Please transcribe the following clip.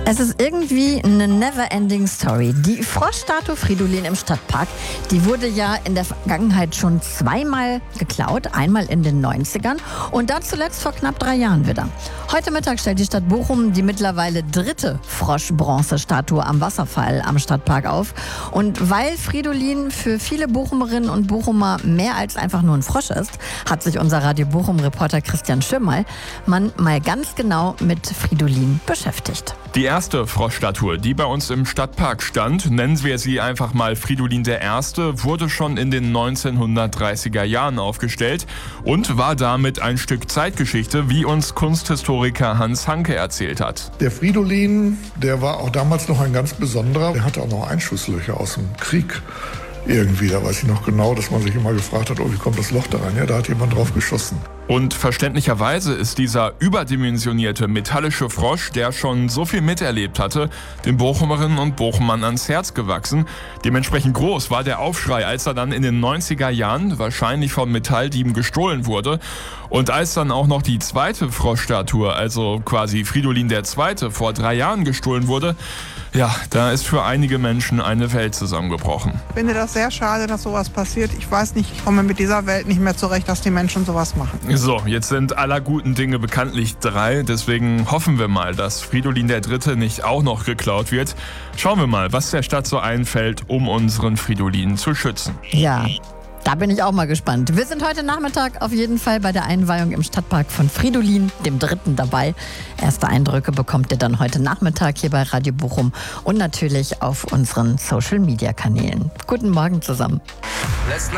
Es ist irgendwie eine never-ending Story. Die Froschstatue Fridolin im Stadtpark, die wurde ja in der Vergangenheit schon zweimal geklaut. Einmal in den 90ern und dann zuletzt vor knapp 3 Jahren wieder. Heute Mittag stellt die Stadt Bochum die mittlerweile 3. Frosch-Bronze-Statue am Wasserfall am Stadtpark auf. Und weil Fridolin für viele Bochumerinnen und Bochumer mehr als einfach nur ein Frosch ist, hat sich unser Radio Bochum-Reporter Christian Schirmel mal ganz genau mit Fridolin beschäftigt. Die erste Froschstatue, die bei uns im Stadtpark stand, nennen wir sie einfach mal Fridolin I., wurde schon in den 1930er Jahren aufgestellt und war damit ein Stück Zeitgeschichte, wie uns Kunsthistoriker Hans Hanke erzählt hat. Der Fridolin, der war auch damals noch ein ganz besonderer. Der hatte auch noch Einschusslöcher aus dem Krieg. Irgendwie, da weiß ich noch genau, dass man sich immer gefragt hat, wie kommt das Loch da rein? Ja, da hat jemand drauf geschossen. Und verständlicherweise ist dieser überdimensionierte metallische Frosch, der schon so viel miterlebt hatte, den Bochumerinnen und Bochumern ans Herz gewachsen. Dementsprechend groß war der Aufschrei, als er dann in den 90er Jahren wahrscheinlich von Metalldieben gestohlen wurde. Und als dann auch noch die zweite Froschstatue, also quasi Fridolin II., vor 3 Jahren gestohlen wurde, ja, da ist für einige Menschen eine Welt zusammengebrochen. Ich finde das sehr schade, dass sowas passiert. Ich weiß nicht, ich komme mit dieser Welt nicht mehr zurecht, dass die Menschen sowas machen. So, jetzt sind aller guten Dinge bekanntlich 3. Deswegen hoffen wir mal, dass Fridolin III. Nicht auch noch geklaut wird. Schauen wir mal, was der Stadt so einfällt, um unseren Fridolin zu schützen. Ja, da bin ich auch mal gespannt. Wir sind heute Nachmittag auf jeden Fall bei der Einweihung im Stadtpark von Fridolin, dem 3. dabei. Erste Eindrücke bekommt ihr dann heute Nachmittag hier bei Radio Bochum und natürlich auf unseren Social-Media-Kanälen. Guten Morgen zusammen.